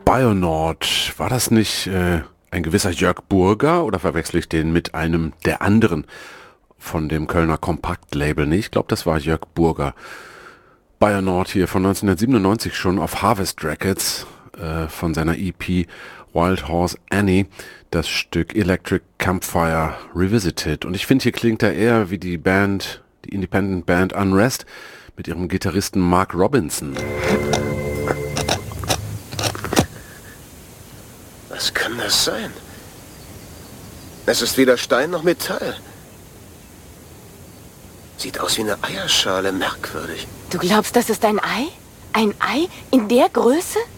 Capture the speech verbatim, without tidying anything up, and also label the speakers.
Speaker 1: Bionaut, war das nicht äh, ein gewisser Jörg Burger oder verwechsel ich den mit einem der anderen von dem Kölner Kompaktlabel? Nee, ich glaube, das war Jörg Burger. Bionaut hier von neunzehnhundertsiebenundneunzig schon auf Harvest Records äh, von seiner E P Wild Horse Annie, das Stück Electric Campfire Revisited. Und ich finde, hier klingt er eher wie die Band, die Independent Band Unrest mit ihrem Gitarristen Mark Robinson.
Speaker 2: Was kann das sein? Es ist weder Stein noch Metall. Sieht aus wie eine Eierschale, merkwürdig.
Speaker 3: Du glaubst, das ist ein Ei? Ein Ei in der Größe?